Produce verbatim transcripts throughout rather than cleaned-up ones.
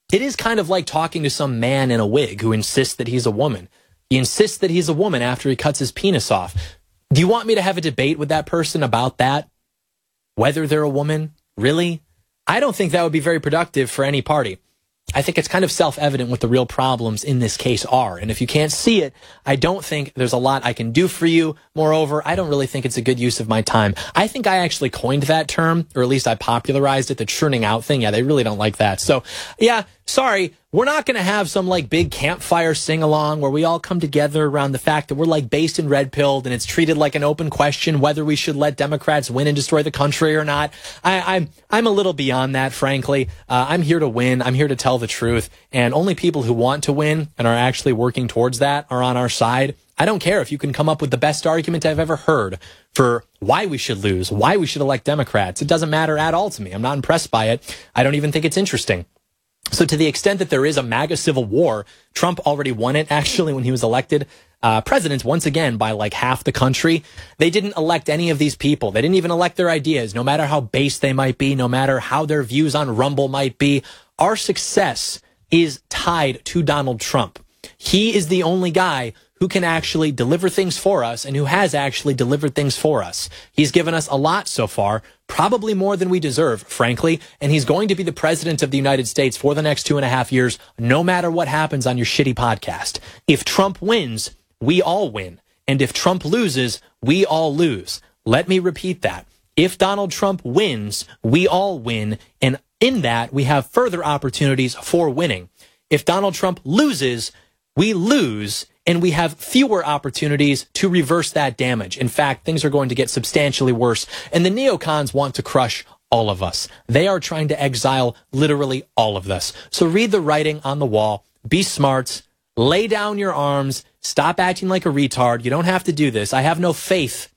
It is kind of like talking to some man in a wig who insists that he's a woman. He insists that he's a woman after he cuts his penis off. Do you want me to have a debate with that person about that? Whether they're a woman? Really? I don't think that would be very productive for any party. I think it's kind of self-evident what the real problems in this case are. And if you can't see it, I don't think there's a lot I can do for you. Moreover, I don't really think it's a good use of my time. I think I actually coined that term, or at least I popularized it, the churning out thing. Yeah, they really don't like that. So, yeah, sorry. We're not going to have some like big campfire sing-along where we all come together around the fact that we're like based and red-pilled and it's treated like an open question whether we should let Democrats win and destroy the country or not. I, I'm I'm a little beyond that, frankly. Uh, I'm here to win. I'm here to tell the truth. And only people who want to win and are actually working towards that are on our side. I don't care if you can come up with the best argument I've ever heard for why we should lose, why we should elect Democrats. It doesn't matter at all to me. I'm not impressed by it. I don't even think it's interesting. So to the extent that there is a MAGA civil war, Trump already won it, actually, when he was elected uh, president, once again, by like half the country. They didn't elect any of these people. They didn't even elect their ideas, no matter how base they might be, no matter how their views on Rumble might be. Our success is tied to Donald Trump. He is the only guy who can actually deliver things for us and who has actually delivered things for us. He's given us a lot so far, probably more than we deserve, frankly, and he's going to be the president of the United States for the next two and a half years, no matter what happens on your shitty podcast. If Trump wins, we all win. And if Trump loses, we all lose. Let me repeat that. If Donald Trump wins, we all win. And in that, we have further opportunities for winning. If Donald Trump loses, we lose, and we have fewer opportunities to reverse that damage. In fact, things are going to get substantially worse, and the neocons want to crush all of us. They are trying to exile literally all of us. So read the writing on the wall, be smart, lay down your arms, stop acting like a retard. You don't have to do this. I have no faith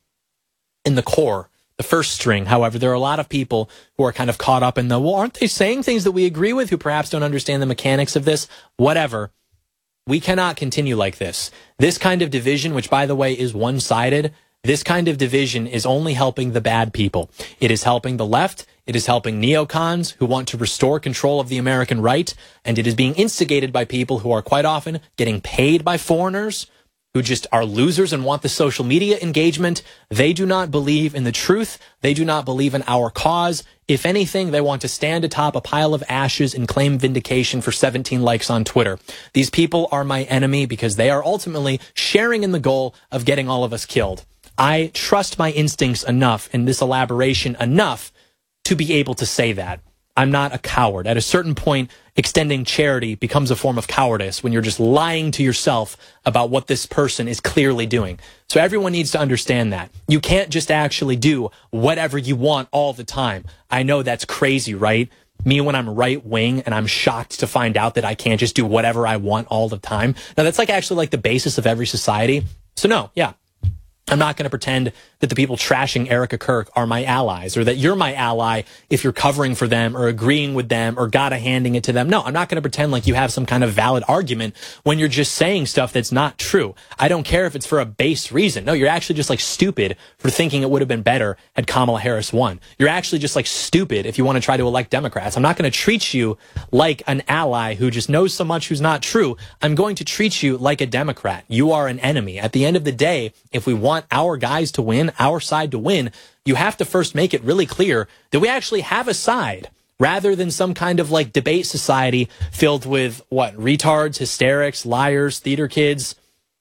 in the core, the first string. However, there are a lot of people who are kind of caught up in the, well, aren't they saying things that we agree with, who perhaps don't understand the mechanics of this? Whatever. We cannot continue like this. This kind of division, which, by the way, is one-sided, this kind of division is only helping the bad people. It is helping the left. It is helping neocons who want to restore control of the American right. And it is being instigated by people who are quite often getting paid by foreigners, who just are losers and want the social media engagement. They do not believe in the truth. They do not believe in our cause. If anything, they want to stand atop a pile of ashes and claim vindication for seventeen likes on Twitter. These people are my enemy because they are ultimately sharing in the goal of getting all of us killed. I trust my instincts enough in this elaboration enough to be able to say that. I'm not a coward. At a certain point, extending charity becomes a form of cowardice when you're just lying to yourself about what this person is clearly doing. So everyone needs to understand that. You can't just actually do whatever you want all the time. I know that's crazy, right? Me when I'm right wing and I'm shocked to find out that I can't just do whatever I want all the time. Now that's like actually like the basis of every society. So no, yeah. I'm not going to pretend that the people trashing Erica Kirk are my allies, or that you're my ally if you're covering for them or agreeing with them or gotta handing it to them. No, I'm not going to pretend like you have some kind of valid argument when you're just saying stuff that's not true. I don't care if it's for a base reason. No, you're actually just like stupid for thinking it would have been better had Kamala Harris won. You're actually just like stupid if you want to try to elect Democrats. I'm not going to treat you like an ally who just knows so much who's not true. I'm going to treat you like a Democrat. You are an enemy. At the end of the day, if we want our guys to win, our side to win, you have to first make it really clear that we actually have a side, rather than some kind of like debate society filled with what, retards, hysterics, liars, theater kids.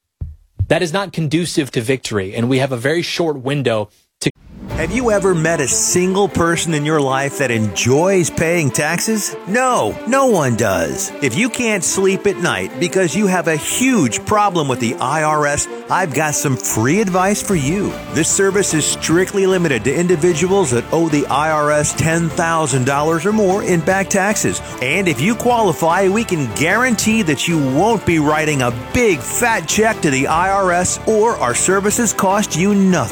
That is not conducive to victory, and we have a very short window to. Have you ever met a single person in your life that enjoys paying taxes? No, no one does. If you can't sleep at night because you have a huge problem with the I R S, I've got some free advice for you. This service is strictly limited to individuals that owe the I R S ten thousand dollars or more in back taxes. And if you qualify, we can guarantee that you won't be writing a big fat check to the I R S, or our services cost you nothing.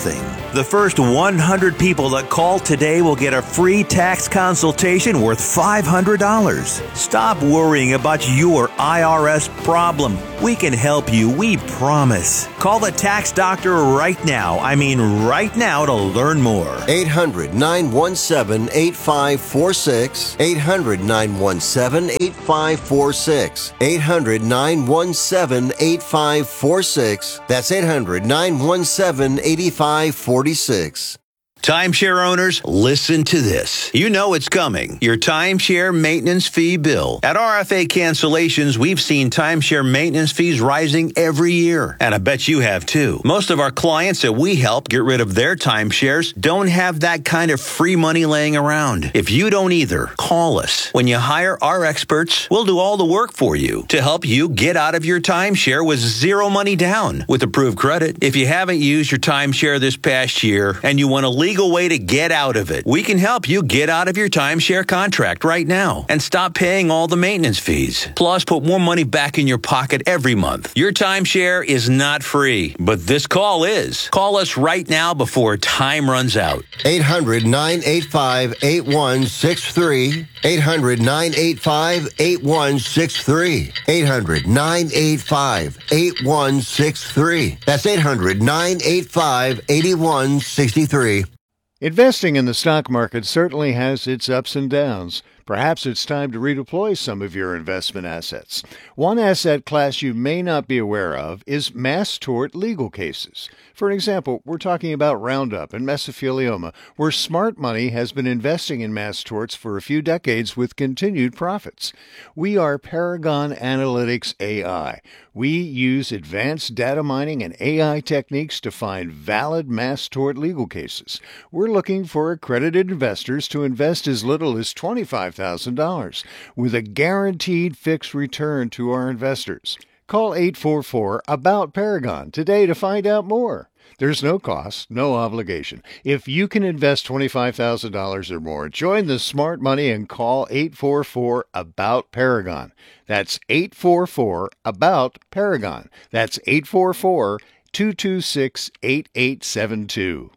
The first one hundred people that call today will get a free tax consultation worth five hundred dollars. Stop worrying about your I R S problem. We can help you, we promise. Call the tax doctor right now. I mean right now to learn more. eight hundred, nine one seven, eight five four six. eight hundred, nine one seven, eight five four six. eight hundred, nine one seven, eight five four six. That's eight hundred, nine one seven, eight five four six. Timeshare owners, listen to this. You know it's coming. Your timeshare maintenance fee bill. At R F A Cancellations, we've seen timeshare maintenance fees rising every year. And I bet you have too. Most of our clients that we help get rid of their timeshares don't have that kind of free money laying around. If you don't either, call us. When you hire our experts, we'll do all the work for you to help you get out of your timeshare with zero money down with approved credit. If you haven't used your timeshare this past year and you want to leave legal way to get out of it. We can help you get out of your timeshare contract right now and stop paying all the maintenance fees. Plus, put more money back in your pocket every month. Your timeshare is not free, but this call is. Call us right now before time runs out. eight hundred, nine eight five, eight one six three. eight hundred, nine eight five, eight one six three. eight hundred, nine eight five, eight one six three. That's eight hundred, nine eight five, eight one six three. Investing in the stock market certainly has its ups and downs. Perhaps it's time to redeploy some of your investment assets. One asset class you may not be aware of is mass tort legal cases. For example, we're talking about Roundup and mesothelioma, where smart money has been investing in mass torts for a few decades with continued profits. We are Paragon Analytics A I. We use advanced data mining and A I techniques to find valid mass tort legal cases. We're looking for accredited investors to invest as little as twenty-five thousand dollars with a guaranteed fixed return to our investors. Call eight four four, ABOUT Paragon today to find out more. There's no cost, no obligation. If you can invest twenty-five thousand dollars or more, join the smart money and call eight four four, ABOUT Paragon. That's eight four four, ABOUT Paragon. That's eight four four, two two six, eight eight seven two.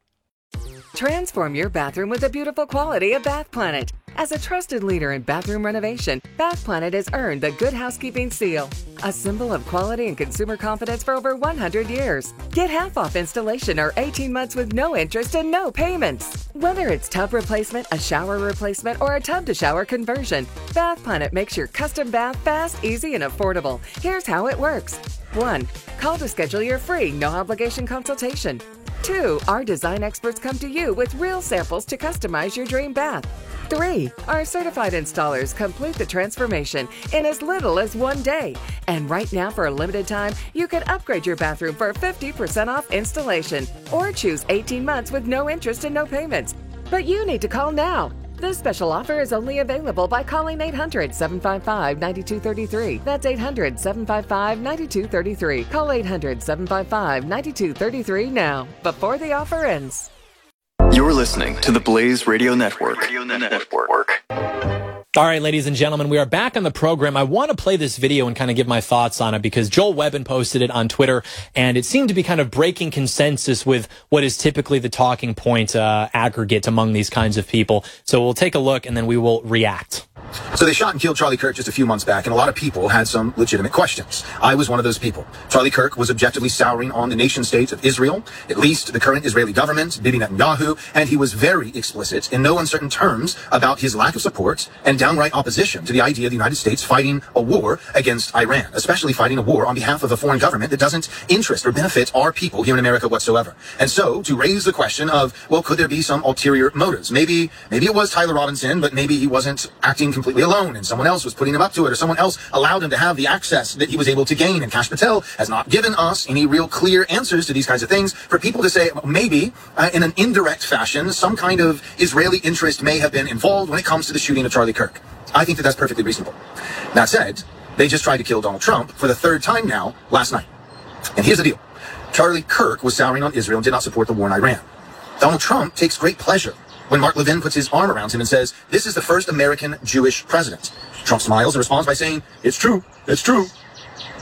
Transform your bathroom with the beautiful quality of Bath Planet. As a trusted leader in bathroom renovation, Bath Planet has earned the Good Housekeeping seal, a symbol of quality and consumer confidence for over one hundred years. Get half off installation or eighteen months with no interest and no payments. Whether it's tub replacement, a shower replacement, or a tub-to-shower conversion, Bath Planet makes your custom bath fast, easy, and affordable. Here's how it works. one. Call to schedule your free, no-obligation consultation. two. Our design experts come to you with real samples to customize your dream bath. three. Our certified installers complete the transformation in as little as one day. And right now, for a limited time, you can upgrade your bathroom for fifty percent off installation or choose eighteen months with no interest and no payments. But you need to call now. This special offer is only available by calling eight hundred, seven five five, nine two three three. That's eight hundred, seven five five, nine two three three. Call eight hundred, seven five five, nine two three three now, before the offer ends. You're listening to the Blaze Radio Network. Radio Network. All right, ladies and gentlemen, we are back on the program. I want to play this video and kind of give my thoughts on it because Joel Webbin posted it on Twitter, and it seemed to be kind of breaking consensus with what is typically the talking point uh, aggregate among these kinds of people. So we'll take a look, and then we will react. So they shot and killed Charlie Kirk just a few months back, and a lot of people had some legitimate questions. I was one of those people. Charlie Kirk was objectively souring on the nation state of Israel, at least the current Israeli government, Bibi Netanyahu, and he was very explicit in no uncertain terms about his lack of support and downright opposition to the idea of the United States fighting a war against Iran, especially fighting a war on behalf of a foreign government that doesn't interest or benefit our people here in America whatsoever. And so to raise the question of, well, could there be some ulterior motives? Maybe, maybe it was Tyler Robinson, but maybe he wasn't acting completely alone and someone else was putting him up to it, or someone else allowed him to have the access that he was able to gain. And Kash Patel has not given us any real clear answers to these kinds of things for people to say, maybe uh, in an indirect fashion, some kind of Israeli interest may have been involved when it comes to the shooting of Charlie Kirk. I think that that's perfectly reasonable. That said, they just tried to kill Donald Trump for the third time now last night. And here's the deal. Charlie Kirk was souring on Israel and did not support the war in Iran. Donald Trump takes great pleasure when Mark Levin puts his arm around him and says, this is the first American Jewish president. Trump smiles and responds by saying, it's true, it's true.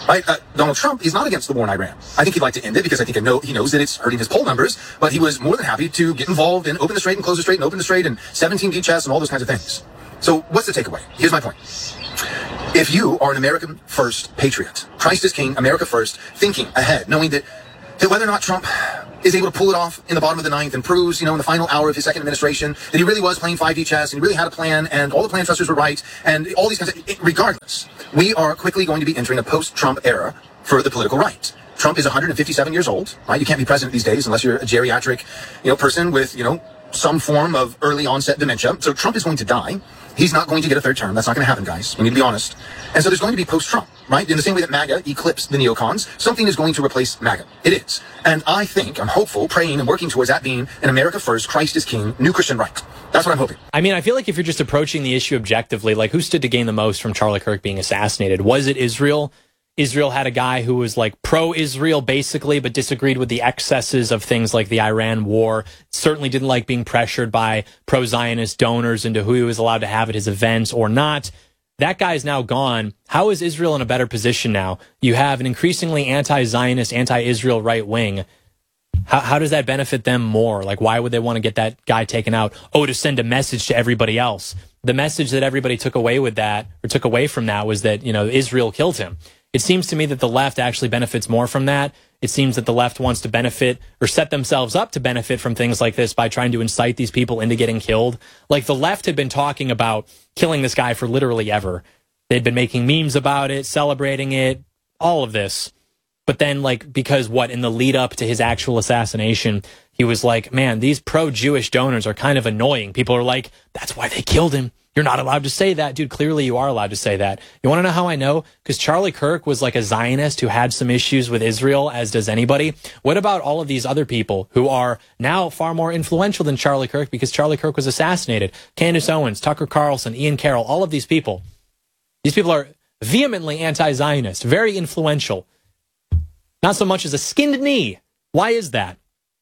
Right? Uh, Donald Trump is not against the war in Iran. I think he'd like to end it because I think I know, he knows that it's hurting his poll numbers, but he was more than happy to get involved and open the strait and close the strait and open the strait and seventeen D chess and all those kinds of things. So what's the takeaway? Here's my point. If you are an American first patriot, Christ is king, America first, thinking ahead, knowing that, that whether or not Trump is able to pull it off in the bottom of the ninth and proves, you know, in the final hour of his second administration that he really was playing five D chess and he really had a plan and all the plan trusters were right and all these kinds of, regardless, we are quickly going to be entering a post-Trump era for the political right. Trump is one hundred fifty-seven years old, right? You can't be president these days unless you're a geriatric, you know, person with, you know, some form of early onset dementia. So Trump is going to die. He's not going to get a third term. That's not going to happen, guys. We need to be honest. And so there's going to be post-Trump, right? In the same way that MAGA eclipsed the neocons, something is going to replace MAGA. It is. And I think, I'm hopeful, praying and working towards that being an America first, Christ is king, new Christian right. That's what I'm hoping. I mean, I feel like if you're just approaching the issue objectively, like who stood to gain the most from Charlie Kirk being assassinated? Was it Israel? Israel had a guy who was like pro-Israel basically, but disagreed with the excesses of things like the Iran war, certainly didn't like being pressured by pro-Zionist donors into who he was allowed to have at his events or not. That guy's now gone. How is Israel in a better position now? You have an increasingly anti-Zionist, anti-Israel right wing. How, how does that benefit them more? Like, why would they want to get that guy taken out? Oh, to send a message to everybody else. The message that everybody took away with that, or took away from that, was that, you know, Israel killed him. It seems to me that the left actually benefits more from that. It seems that the left wants to benefit or set themselves up to benefit from things like this by trying to incite these people into getting killed. Like the left had been talking about killing this guy for literally ever. They'd been making memes about it, celebrating it, all of this. But then, like, because what, in the lead up to his actual assassination, he was like, man, these pro-Jewish donors are kind of annoying. People are like, that's why they killed him. You're not allowed to say that. Dude, clearly you are allowed to say that. You want to know how I know? Because Charlie Kirk was like a Zionist who had some issues with Israel, as does anybody. What about all of these other people who are now far more influential than Charlie Kirk because Charlie Kirk was assassinated? Candace Owens, Tucker Carlson, Ian Carroll, all of these people. These people are vehemently anti-Zionist, very influential. Not so much as a skinned knee. Why is that?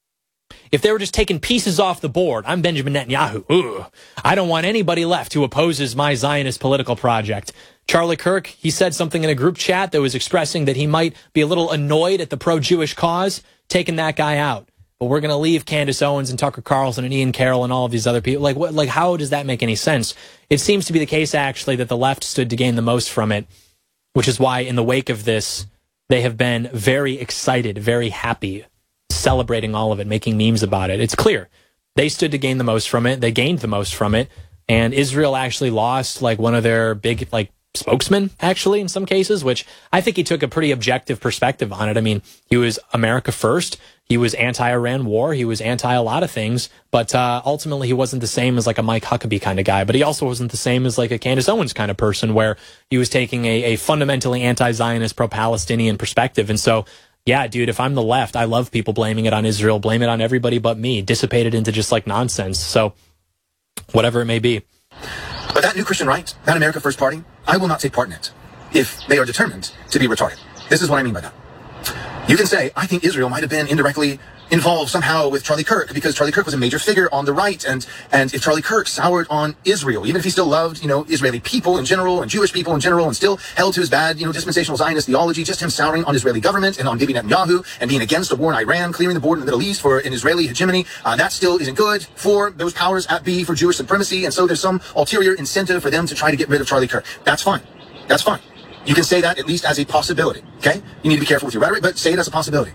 If they were just taking pieces off the board, I'm Benjamin Netanyahu. Ugh, I don't want anybody left who opposes my Zionist political project. Charlie Kirk, he said something in a group chat that was expressing that he might be a little annoyed at the pro-Jewish cause, taking that guy out. But we're going to leave Candace Owens and Tucker Carlson and Ian Carroll and all of these other people. Like, what? Like, how does that make any sense? It seems to be the case, actually, that the left stood to gain the most from it, which is why in the wake of this, they have been very excited, very happy, celebrating all of it, making memes about it. It's clear they stood to gain the most from it. They gained the most from it. And Israel actually lost like one of their big like spokesmen, actually, in some cases, which I think he took a pretty objective perspective on it. I mean, he was America first. He was anti-Iran war. He was anti a lot of things. But uh, ultimately, he wasn't the same as like a Mike Huckabee kind of guy. But he also wasn't the same as like a Candace Owens kind of person where he was taking a, a fundamentally anti-Zionist, pro-Palestinian perspective. And so, yeah, dude, if I'm the left, I love people blaming it on Israel, blame it on everybody but me, dissipate it into just like nonsense. So whatever it may be. But that new Christian right, that America First Party, I will not take part in it if they are determined to be retarded. This is what I mean by that. You can say, I think Israel might have been indirectly involved somehow with Charlie Kirk because Charlie Kirk was a major figure on the right. And, and if Charlie Kirk soured on Israel, even if he still loved, you know, Israeli people in general and Jewish people in general and still held to his bad, you know, dispensational Zionist theology, just him souring on Israeli government and on Bibi Netanyahu and being against a war in Iran, clearing the border in the Middle East for an Israeli hegemony, uh, that still isn't good for those powers at B for Jewish supremacy. And so there's some ulterior incentive for them to try to get rid of Charlie Kirk. That's fine. That's fine. You can say that at least as a possibility, okay? You need to be careful with your rhetoric, but say it as a possibility.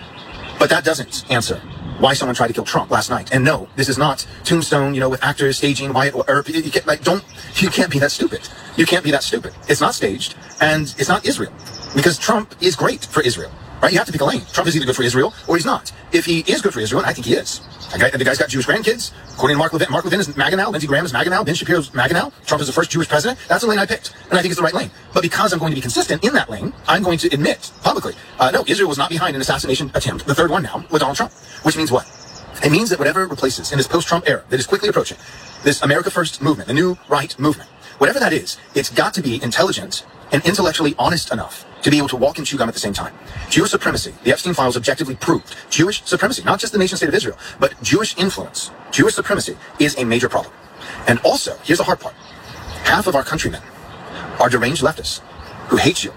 But that doesn't answer why someone tried to kill Trump last night. And no, this is not Tombstone, you know, with actors staging Wyatt Earp. You can't, like, don't, you can't be that stupid. You can't be that stupid. It's not staged, and it's not Israel. Because Trump is great for Israel, right? You have to pick a lane. Trump is either good for Israel or he's not. If he is good for Israel, and I think he is. Okay, the guy's got Jewish grandkids. According to Mark Levin, Mark Levin is MAGA now. Lindsey Graham is MAGA now. Ben Shapiro's MAGA now. Trump is the first Jewish president. That's the lane I picked. And I think it's the right lane. But because I'm going to be consistent in that lane, I'm going to admit publicly, uh, no, Israel was not behind an assassination attempt, the third one now, with Donald Trump. Which means what? It means that whatever replaces in this post-Trump era that is quickly approaching, this America First movement, the new right movement, whatever that is, it's got to be intelligent and intellectually honest enough to be able to walk and chew gum at the same time. Jewish supremacy, the Epstein files objectively proved, Jewish supremacy, not just the nation state of Israel, but Jewish influence, Jewish supremacy is a major problem. And also, here's the hard part. Half of our countrymen are deranged leftists who hate you,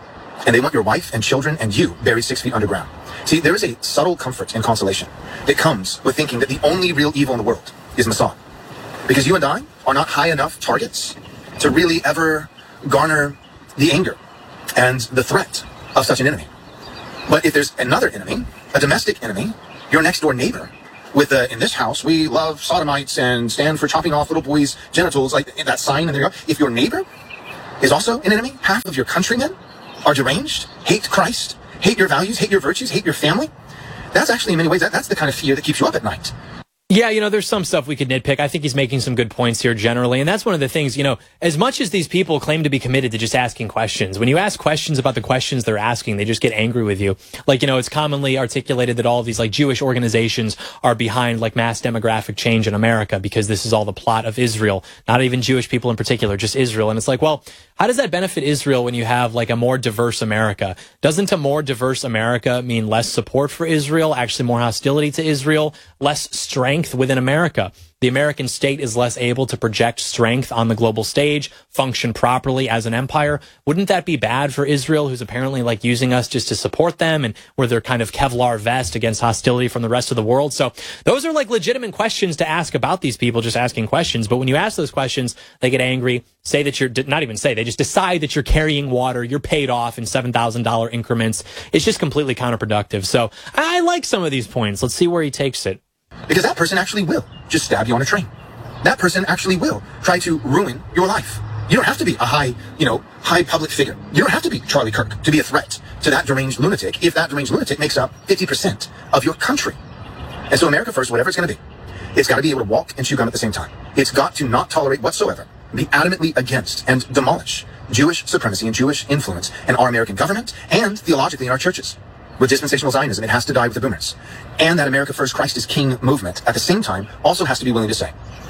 and they want your wife and children and you buried six feet underground. See, there is a subtle comfort and consolation that comes with thinking that the only real evil in the world is Mossad. Because you and I are not high enough targets to really ever garner the anger and the threat of such an enemy. But if there's another enemy, a domestic enemy, your next door neighbor, with uh, in this house, we love sodomites and stand for chopping off little boys' genitals, like that sign, and there you go. If your neighbor is also an enemy, half of your countrymen are deranged, hate Christ, hate your values, hate your virtues, hate your family, that's actually in many ways, that, that's the kind of fear that keeps you up at night. Yeah, you know, there's some stuff we could nitpick. I think he's making some good points here generally. And that's one of the things, you know, as much as these people claim to be committed to just asking questions, when you ask questions about the questions they're asking, they just get angry with you. Like, you know, it's commonly articulated that all of these like Jewish organizations are behind like mass demographic change in America because this is all the plot of Israel, not even Jewish people in particular, just Israel. And it's like, well, how does that benefit Israel when you have like a more diverse America? Doesn't a more diverse America mean less support for Israel, actually more hostility to Israel, less strength within America? The American state is less able to project strength on the global stage, function properly as an empire. Wouldn't that be bad for Israel, who's apparently like using us just to support them and where they're kind of Kevlar vest against hostility from the rest of the world? So those are like legitimate questions to ask about these people, just asking questions. But when you ask those questions, they get angry, say that you're, not even say, they just decide that you're carrying water, you're paid off in seven thousand dollars increments. It's just completely counterproductive. So I like some of these points. Let's see where he takes it. Because that person actually will just stab you on a train. That person actually will try to ruin your life. You don't have to be a high, you know, high public figure. You don't have to be Charlie Kirk to be a threat to that deranged lunatic if that deranged lunatic makes up fifty percent of your country. And so America First, whatever it's going to be, it's got to be able to walk and chew gum at the same time. It's got to not tolerate whatsoever, be adamantly against and demolish Jewish supremacy and Jewish influence in our American government and theologically in our churches. With dispensational Zionism, it has to die with the boomers. And that America First, Christ is King movement, at the same time, also has to be willing to say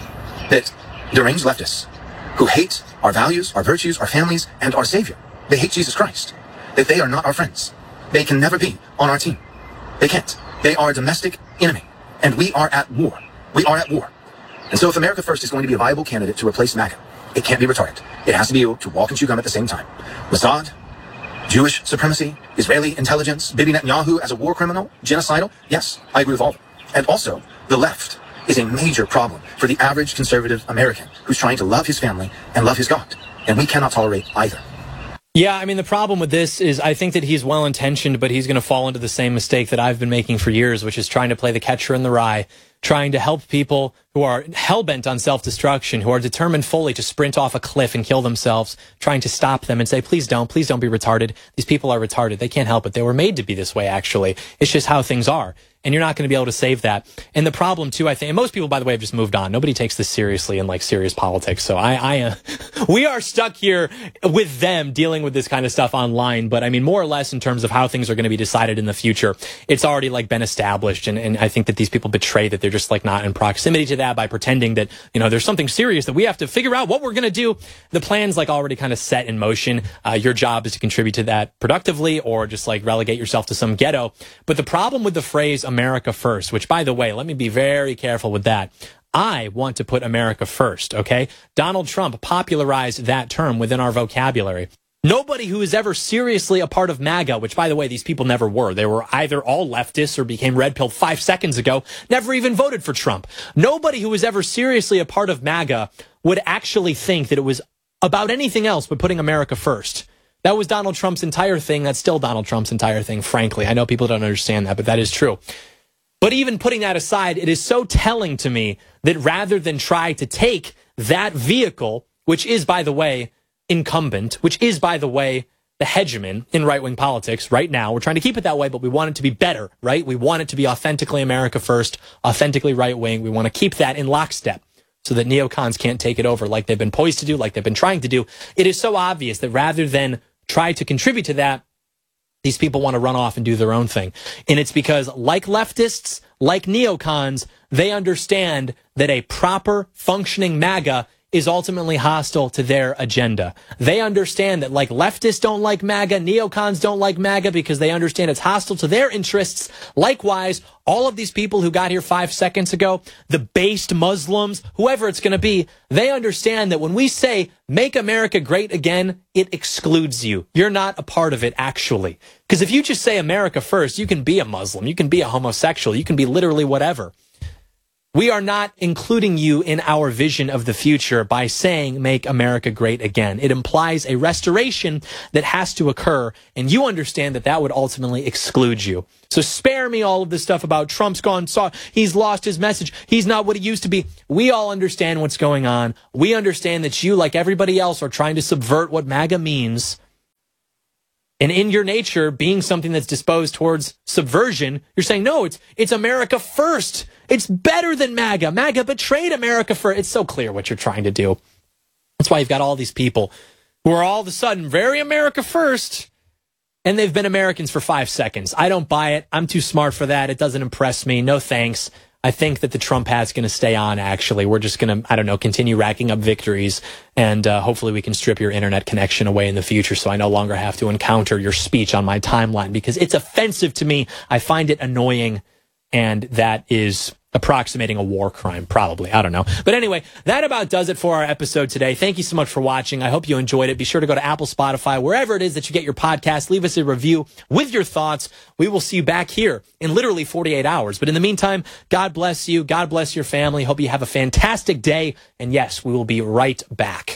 that deranged leftists who hate our values, our virtues, our families, and our Savior, they hate Jesus Christ, that they are not our friends. They can never be on our team. They can't. They are a domestic enemy. And we are at war. We are at war. And so if America First is going to be a viable candidate to replace MAGA, it can't be retarded. It has to be able to walk and chew gum at the same time. Mossad, Jewish supremacy, Israeli intelligence, Bibi Netanyahu as a war criminal, genocidal, yes, I agree with all of it. And also, the left is a major problem for the average conservative American who's trying to love his family and love his God. And we cannot tolerate either. Yeah, I mean, the problem with this is I think that he's well-intentioned, but he's going to fall into the same mistake that I've been making for years, which is trying to play the catcher in the rye, trying to help people who are hell-bent on self-destruction, who are determined fully to sprint off a cliff and kill themselves, trying to stop them and say, please don't, please don't be retarded. These people are retarded. They can't help it. They were made to be this way, actually. It's just how things are. And you're not going to be able to save that. And the problem, too, I think, and most people, by the way, have just moved on. Nobody takes this seriously in, like, serious politics. So I, I, uh, we are stuck here with them dealing with this kind of stuff online. But I mean, more or less in terms of how things are going to be decided in the future, it's already, like, been established. And, and I think that these people betray that they're just, like, not in proximity to that by pretending that, you know, there's something serious that we have to figure out what we're going to do. The plan's, like, already kind of set in motion. Uh, your job is to contribute to that productively or just, like, relegate yourself to some ghetto. But the problem with the phrase America First, which, by the way, let me be very careful with that. I want to put America first, okay? Donald Trump popularized that term within our vocabulary. Nobody who is ever seriously a part of MAGA, which, by the way, these people never were. They were either all leftists or became red-pilled five seconds ago, never even voted for Trump. Nobody who was ever seriously a part of MAGA would actually think that it was about anything else but putting America first. That was Donald Trump's entire thing. That's still Donald Trump's entire thing, frankly. I know people don't understand that, but that is true. But even putting that aside, it is so telling to me that rather than try to take that vehicle, which is, by the way, incumbent, which is, by the way, the hegemon in right-wing politics right now, we're trying to keep it that way, but we want it to be better, right? We want it to be authentically America first, authentically right-wing. We want to keep that in lockstep so that neocons can't take it over like they've been poised to do, like they've been trying to do. It is so obvious that rather than try to contribute to that, these people want to run off and do their own thing. And it's because, like leftists, like neocons, they understand that a proper functioning MAGA is ultimately hostile to their agenda. They understand that like leftists don't like MAGA, neocons don't like MAGA because they understand it's hostile to their interests. Likewise, all of these people who got here five seconds ago, the based Muslims, whoever it's going to be, they understand that when we say make America great again, it excludes you. You're not a part of it, actually. Because if you just say America first, you can be a Muslim, you can be a homosexual, you can be literally whatever. We are not including you in our vision of the future by saying make America great again. It implies a restoration that has to occur, and you understand that that would ultimately exclude you. So spare me all of this stuff about Trump's gone, saw, he's lost his message, he's not what he used to be. We all understand what's going on. We understand that you, like everybody else, are trying to subvert what MAGA means. And in your nature, being something that's disposed towards subversion, you're saying, no, it's it's America first. It's better than MAGA. MAGA betrayed America first. It's so clear what you're trying to do. That's why you've got all these people who are all of a sudden very America first, and they've been Americans for five seconds. I don't buy it. I'm too smart for that. It doesn't impress me. No thanks. I think that the Trump hat's going to stay on, actually. We're just going to, I don't know, continue racking up victories, and uh, hopefully we can strip your internet connection away in the future so I no longer have to encounter your speech on my timeline, because it's offensive to me. I find it annoying, and that is approximating a war crime, probably. I don't know. But anyway, that about does it for our episode today. Thank you so much for watching. I hope you enjoyed it. Be sure to go to Apple, Spotify, wherever it is that you get your podcast. Leave us a review with your thoughts. We will see you back here in literally forty-eight hours. But in the meantime, God bless you. God bless your family. Hope you have a fantastic day. And yes, we will be right back.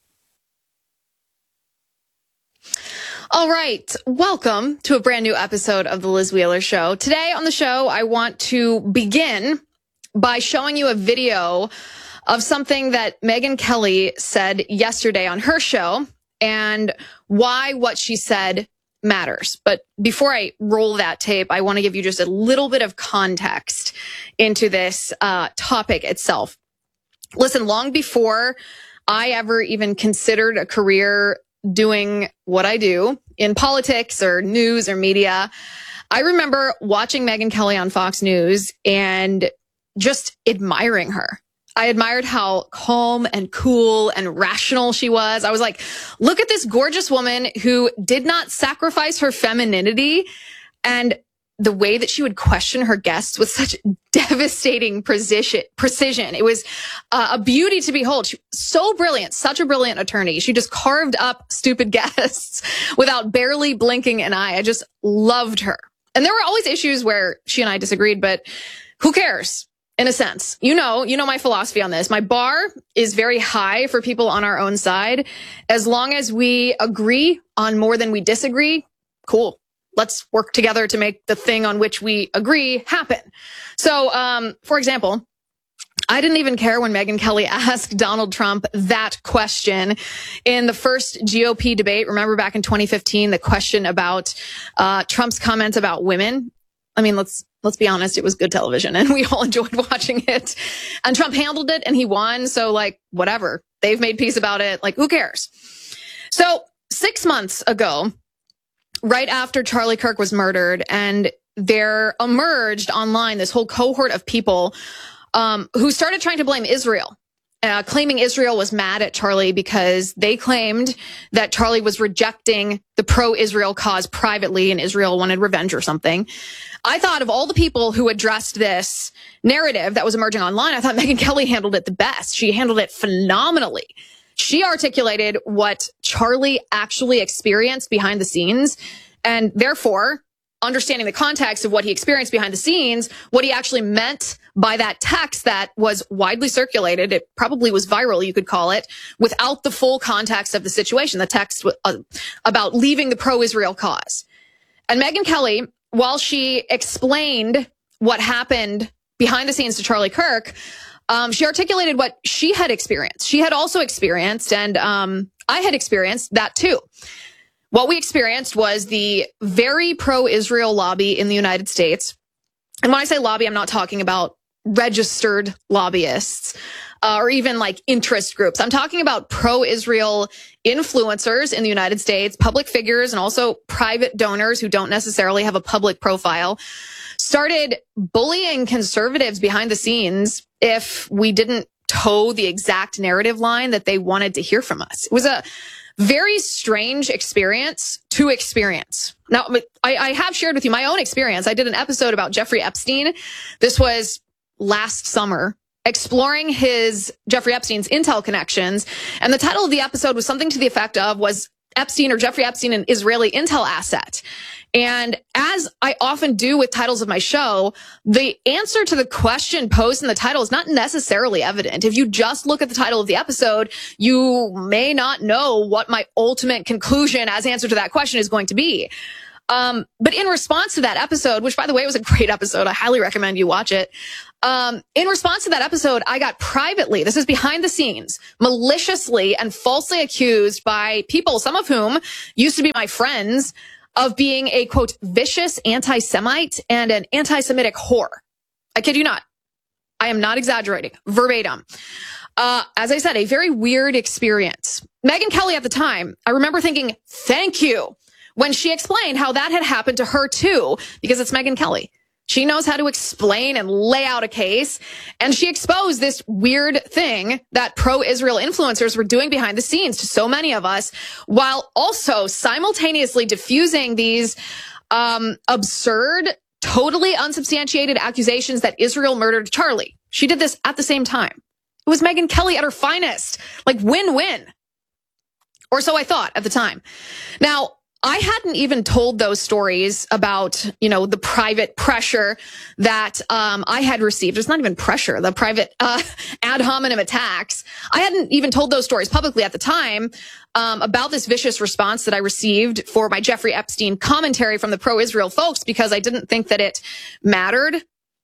All right. Welcome to a brand new episode of the Liz Wheeler Show. Today on the show, I want to begin by showing you a video of something that Megyn Kelly said yesterday on her show and why what she said matters. But before I roll that tape, I want to give you just a little bit of context into this uh, topic itself. Listen, long before I ever even considered a career doing what I do in politics or news or media, I remember watching Megyn Kelly on Fox News and just admiring her. I admired how calm and cool and rational she was. I was like, look at this gorgeous woman who did not sacrifice her femininity, and the way that she would question her guests with such devastating precision. precision. It was uh, a beauty to behold. She was so brilliant, such a brilliant attorney. She just carved up stupid guests without barely blinking an eye. I just loved her. And there were always issues where she and I disagreed, but who cares? In a sense, you know, you know my philosophy on this. My bar is very high for people on our own side. As long as we agree on more than we disagree, cool. Let's work together to make the thing on which we agree happen. So, um, for example, I didn't even care when Megyn Kelly asked Donald Trump that question in the first G O P debate. Remember back in twenty fifteen, the question about uh, Trump's comments about women. I mean, let's let's be honest, it was good television and we all enjoyed watching it. And Trump handled it and he won. So, like, whatever. They've made peace about it. Like, who cares? So, six months ago, right after Charlie Kirk was murdered, and there emerged online this whole cohort of people um, who started trying to blame Israel, uh, claiming Israel was mad at Charlie because they claimed that Charlie was rejecting the pro-Israel cause privately and Israel wanted revenge or something. I thought of all the people who addressed this narrative that was emerging online, I thought Megyn Kelly handled it the best. She handled it phenomenally. She articulated what Charlie actually experienced behind the scenes, and therefore, understanding the context of what he experienced behind the scenes, what he actually meant by that text that was widely circulated. It probably was viral, you could call it, without the full context of the situation, the text uh, about leaving the pro-Israel cause. And Megyn Kelly, while she explained what happened behind the scenes to Charlie Kirk, Um, she articulated what she had experienced. She had also experienced, and um, I had experienced that too. What we experienced was the very pro-Israel lobby in the United States. And when I say lobby, I'm not talking about registered lobbyists uh, or even like interest groups. I'm talking about pro-Israel influencers in the United States, public figures, and also private donors who don't necessarily have a public profile, started bullying conservatives behind the scenes if we didn't toe the exact narrative line that they wanted to hear from us. It was a very strange experience to experience. Now, I, I have shared with you my own experience. I did an episode about Jeffrey Epstein. This was last summer, exploring his Jeffrey Epstein's Intel connections. And the title of the episode was something to the effect of, was Epstein or Jeffrey Epstein an Israeli Intel asset? And as I often do with titles of my show, the answer to the question posed in the title is not necessarily evident. If you just look at the title of the episode, you may not know what my ultimate conclusion as answer to that question is going to be. Um, but in response to that episode, which by the way was a great episode, I highly recommend you watch it. Um, in response to that episode, I got privately, this is behind the scenes, maliciously and falsely accused by people, some of whom used to be my friends, of being a, quote, vicious anti-Semite and an anti-Semitic whore. I kid you not. I am not exaggerating. Verbatim. Uh, as I said, a very weird experience. Megyn Kelly at the time, I remember thinking, thank you, when she explained how that had happened to her too, because it's Megyn Kelly. She knows how to explain and lay out a case. And she exposed this weird thing that pro-Israel influencers were doing behind the scenes to so many of us, while also simultaneously diffusing these um, absurd, totally unsubstantiated accusations that Israel murdered Charlie. She did this at the same time. It was Megyn Kelly at her finest. Like win-win. Or so I thought at the time. Now, I hadn't even told those stories about, you know, the private pressure that um, I had received. It's not even pressure, the private uh, ad hominem attacks. I hadn't even told those stories publicly at the time um, about this vicious response that I received for my Jeffrey Epstein commentary from the pro-Israel folks, because I didn't think that it mattered.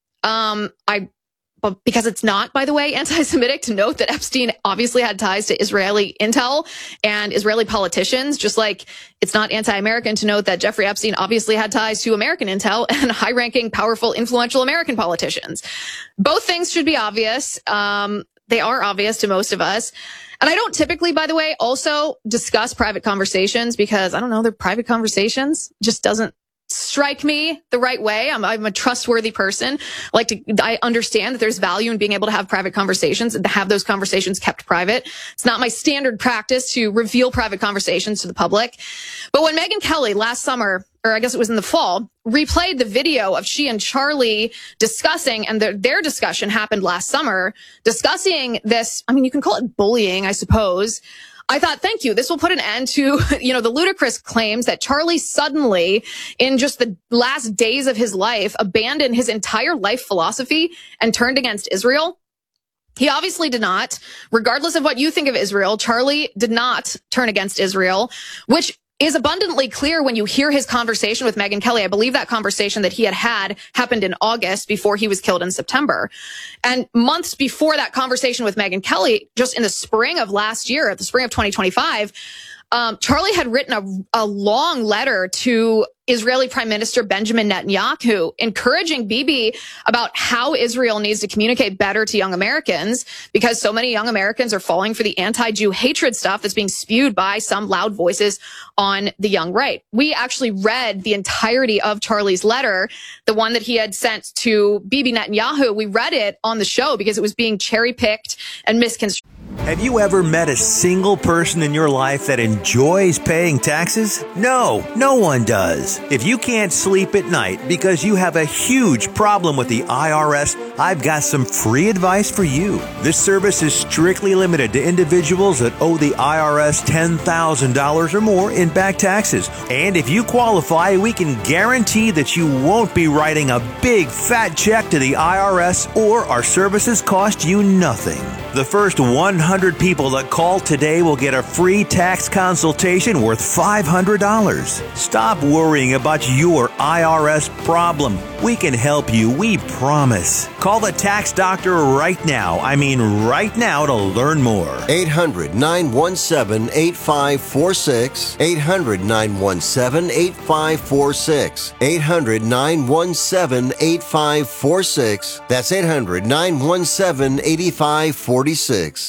Um, I But because it's not, by the way, anti-Semitic to note that Epstein obviously had ties to Israeli intel and Israeli politicians, just like it's not anti-American to note that Jeffrey Epstein obviously had ties to American intel and high-ranking, powerful, influential American politicians. Both things should be obvious. Um, they are obvious to most of us. And I don't typically, by the way, also discuss private conversations because, I don't know, they're private conversations. It just doesn't strike me the right way. I'm, I'm a trustworthy person. I like to, I understand that there's value in being able to have private conversations and to have those conversations kept private. It's not my standard practice to reveal private conversations to the public. But when Megyn Kelly last summer, or I guess it was in the fall, replayed the video of she and Charlie discussing, and their, their discussion happened last summer, discussing this, I mean, you can call it bullying, I suppose. I thought, thank you. This will put an end to, you know, the ludicrous claims that Charlie suddenly, in just the last days of his life, abandoned his entire life philosophy and turned against Israel. He obviously did not. Regardless of what you think of Israel, Charlie did not turn against Israel, which is abundantly clear when you hear his conversation with Megyn Kelly. I believe that conversation that he had had happened in August before he was killed in September. And months before that conversation with Megyn Kelly, just in the spring of last year, the spring of twenty twenty-five, um, Charlie had written a, a long letter to Israeli Prime Minister Benjamin Netanyahu, encouraging Bibi about how Israel needs to communicate better to young Americans, because so many young Americans are falling for the anti-Jew hatred stuff that's being spewed by some loud voices on the young right. We actually read the entirety of Charlie's letter, the one that he had sent to Bibi Netanyahu. We read it on the show because it was being cherry-picked and misconstrued. Have you ever met a single person in your life that enjoys paying taxes? No, no one does. If you can't sleep at night because you have a huge problem with the I R S, I've got some free advice for you. This service is strictly limited to individuals that owe the I R S ten thousand dollars or more in back taxes. And if you qualify, we can guarantee that you won't be writing a big fat check to the I R S, or our services cost you nothing. The first one hundred people that call today will get a free tax consultation worth five hundred dollars. Stop worrying about your I R S problem. We can help you, we promise. Call the tax doctor right now. I mean right now to learn more. eight hundred, nine one seven, eight five four six. eight hundred, nine one seven, eight five four six. eight hundred, nine one seven, eight five four six. That's eight hundred, nine one seven, eight five four six.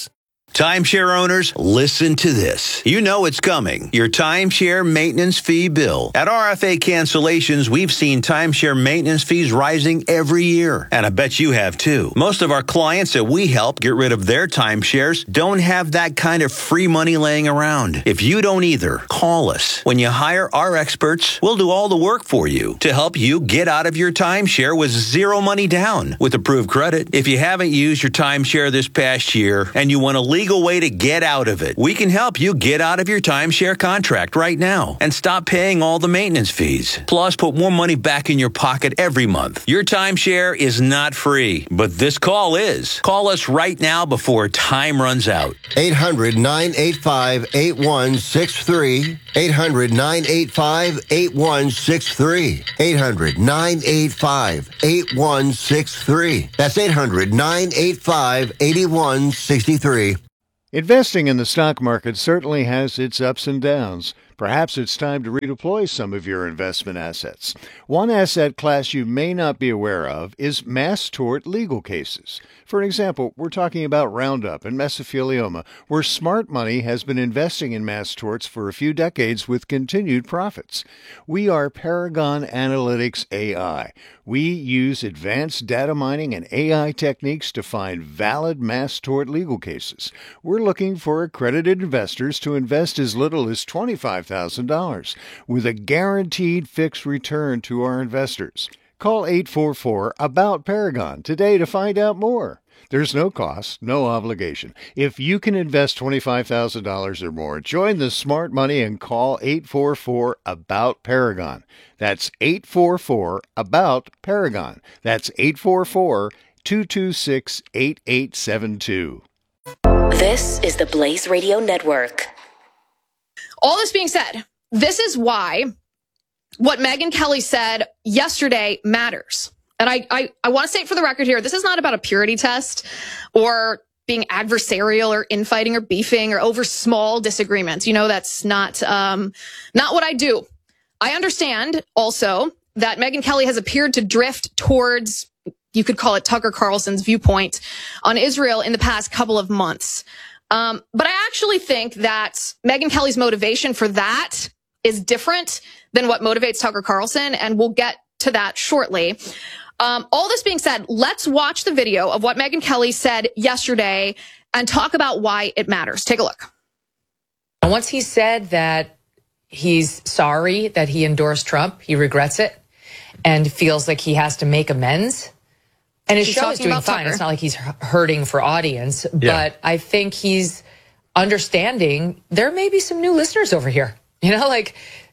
Timeshare owners, listen to this. You know it's coming. Your timeshare maintenance fee bill. At R F A Cancellations, we've seen timeshare maintenance fees rising every year. And I bet you have too. Most of our clients that we help get rid of their timeshares don't have that kind of free money laying around. If you don't either, call us. When you hire our experts, we'll do all the work for you to help you get out of your timeshare with zero money down with approved credit. If you haven't used your timeshare this past year and you want to leave legal way to get out of it, we can help you get out of your timeshare contract right now and stop paying all the maintenance fees. Plus, put more money back in your pocket every month. Your timeshare is not free, but this call is. Call us right now before time runs out. eight hundred, nine eight five, eight one six three. eight hundred, nine eight five, eight one six three. eight hundred, nine eight five, eight one six three. That's eight hundred, nine eight five, eight one six three. Investing in the stock market certainly has its ups and downs. Perhaps it's time to redeploy some of your investment assets. One asset class you may not be aware of is mass tort legal cases. For example, we're talking about Roundup and mesothelioma, where smart money has been investing in mass torts for a few decades with continued profits. We are Paragon Analytics A I. We use advanced data mining and A I techniques to find valid mass tort legal cases. We're looking for accredited investors to invest as little as twenty-five thousand dollars with a guaranteed fixed return to our investors. Call eight four four, ABOUT Paragon today to find out more. There's no cost, no obligation. If you can invest twenty-five thousand dollars or more, join the smart money and call eight four four, ABOUT Paragon. That's eight four four, ABOUT Paragon. That's eight four four, two two six, eight eight seven two. This is the Blaze Radio Network. All this being said, this is why what Megyn Kelly said yesterday matters. And I, I, I want to say it for the record here. This is not about a purity test or being adversarial or infighting or beefing or over small disagreements. You know, that's not, um, not what I do. I understand also that Megyn Kelly has appeared to drift towards, you could call it Tucker Carlson's viewpoint on Israel in the past couple of months. Um, but I actually think that Megyn Kelly's motivation for that is different than what motivates Tucker Carlson, and we'll get to that shortly. Um, all this being said, let's watch the video of what Megyn Kelly said yesterday and talk about why it matters. Take a look. Once he said that he's sorry that he endorsed Trump, he regrets it and feels like he has to make amends. And his he's show is doing fine. Tucker. It's not like he's hurting for audience, yeah. But I think he's understanding there may be some new listeners over here. You know, like,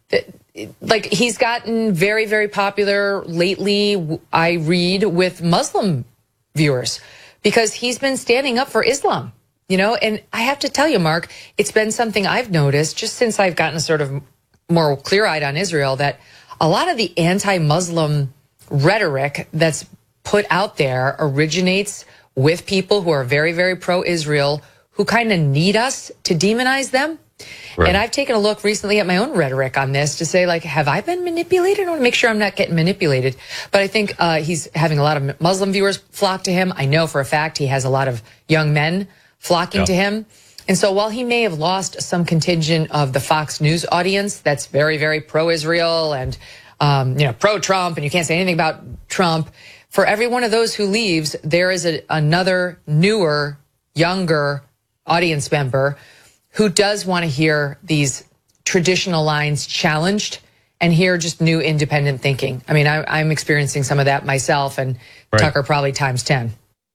like he's gotten very, very popular lately, I read, with Muslim viewers because he's been standing up for Islam, you know, and I have to tell you, Mark, it's been something I've noticed just since I've gotten sort of more clear-eyed on Israel, that a lot of the anti-Muslim rhetoric that's put out there originates with people who are very, very pro-Israel, who kind of need us to demonize them. Right. And I've taken a look recently at my own rhetoric on this to say, like, have I been manipulated? I want to make sure I'm not getting manipulated. But I think uh, he's having a lot of Muslim viewers flock to him. I know for a fact he has a lot of young men flocking yep. to him. And so while he may have lost some contingent of the Fox News audience that's very, very pro-Israel and, um, you know, pro-Trump, and you can't say anything about Trump, for every one of those who leaves, there is a, another newer, younger audience member who does want to hear these traditional lines challenged and hear just new independent thinking. I mean, I, I'm experiencing some of that myself, and right. Tucker probably times ten.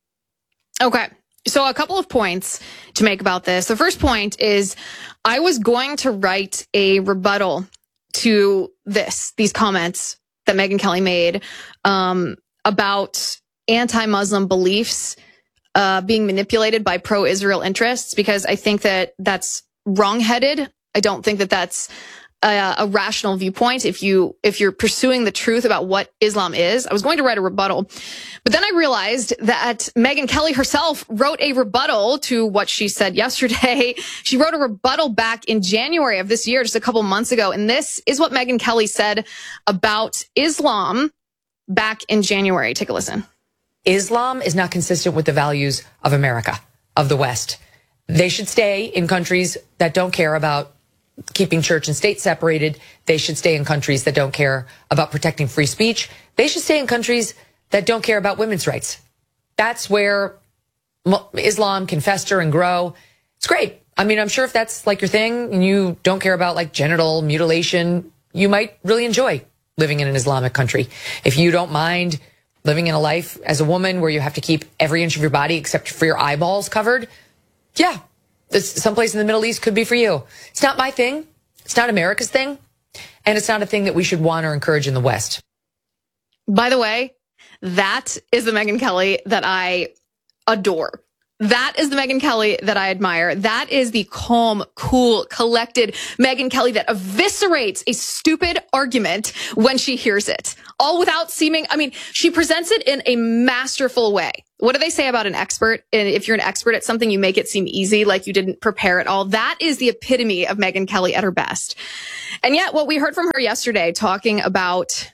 Okay. So a couple of points to make about this. The first point is I was going to write a rebuttal to this, these comments that Megyn Kelly made um, about anti-Muslim beliefs uh, being manipulated by pro-Israel interests, because I think that that's wrong-headed. I don't think that that's a, a rational viewpoint if you if you're pursuing the truth about what Islam is. I was going to write a rebuttal, but then I realized that Megyn Kelly herself wrote a rebuttal to what she said yesterday. She wrote a rebuttal back in January of this year, just a couple months ago, and this is what Megyn Kelly said about Islam back in January. Take a listen. Islam is not consistent with the values of America, of the West. They should stay in countries that don't care about keeping church and state separated. They should stay in countries that don't care about protecting free speech. They should stay in countries that don't care about women's rights. That's where Islam can fester and grow. It's great. I mean, I'm sure if that's like your thing and you don't care about like genital mutilation, you might really enjoy living in an Islamic country. If you don't mind living in a life as a woman where you have to keep every inch of your body except for your eyeballs covered, yeah, this, someplace in the Middle East could be for you. It's not my thing. It's not America's thing. And it's not a thing that we should want or encourage in the West. By the way, that is the Megyn Kelly that I adore. That is the Megyn Kelly that I admire. That is the calm, cool, collected Megyn Kelly that eviscerates a stupid argument when she hears it. All without seeming, I mean, she presents it in a masterful way. What do they say about an expert? And if you're an expert at something, you make it seem easy, like you didn't prepare at all. That is the epitome of Megyn Kelly at her best. And yet what we heard from her yesterday talking about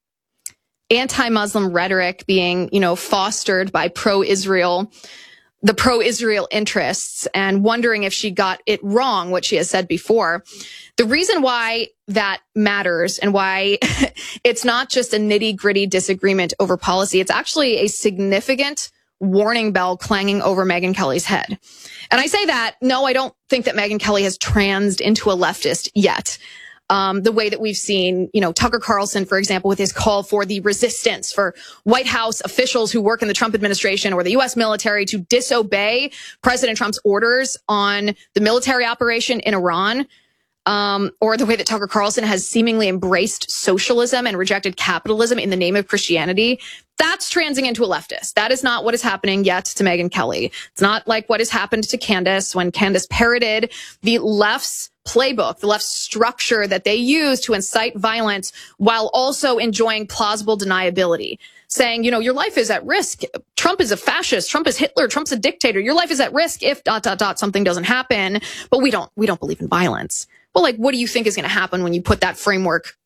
anti-Muslim rhetoric being, you know, fostered by pro-Israel, the pro-Israel interests, and wondering if she got it wrong, what she has said before. The reason why that matters and why it's not just a nitty-gritty disagreement over policy, it's actually a significant warning bell clanging over Megyn Kelly's head. And I say that, no, I don't think that Megyn Kelly has transed into a leftist yet. Um, the way that we've seen, you know, Tucker Carlson, for example, with his call for the resistance for White House officials who work in the Trump administration or the U S military to disobey President Trump's orders on the military operation in Iran. Um, or the way that Tucker Carlson has seemingly embraced socialism and rejected capitalism in the name of Christianity. That's transing into a leftist. That is not what is happening yet to Megyn Kelly. It's not like what has happened to Candace when Candace parroted the left's playbook, the left's structure that they use to incite violence while also enjoying plausible deniability. Saying, you know, your life is at risk. Trump is a fascist. Trump is Hitler. Trump's a dictator. Your life is at risk if dot, dot, dot, something doesn't happen. But we don't, we don't believe in violence. Well, like, what do you think is going to happen when you put that framework